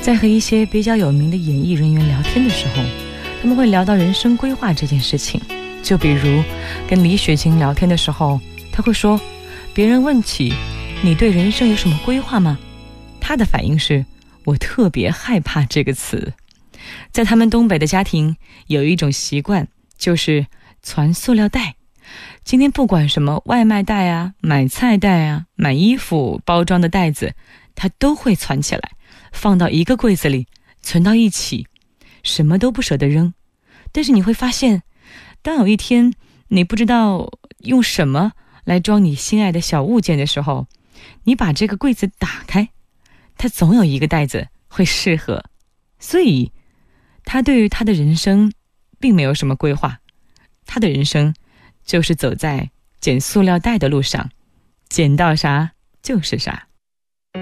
在和一些比较有名的演艺人员聊天的时候，他们会聊到人生规划这件事情。就比如跟李雪琴聊天的时候，他会说，别人问起你对人生有什么规划吗？他的反应是，我特别害怕这个词。在他们东北的家庭有一种习惯，就是攒塑料袋。今天不管什么外卖袋啊、买菜袋啊、买衣服包装的袋子，他都会攒起来，放到一个柜子里，存到一起，什么都不舍得扔。但是你会发现，当有一天你不知道用什么来装你心爱的小物件的时候，你把这个柜子打开，它总有一个袋子会适合。所以他对于他的人生并没有什么规划，他的人生就是走在捡塑料袋的路上，捡到啥就是啥。